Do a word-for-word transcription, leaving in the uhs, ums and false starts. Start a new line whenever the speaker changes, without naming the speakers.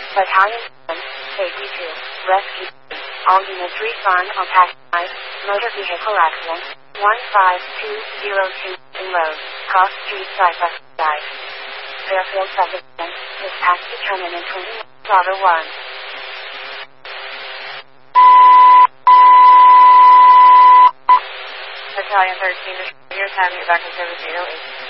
Battalion seven, Safety two, Rescue three. All units respond on Passion Motor Vehicle Accident one five two zero two in road, cross street side by side. Fairfield subdivision, dispatch determined in twenty Slaughter one. Battalion thirteen, your time, your back in service eight oh eight.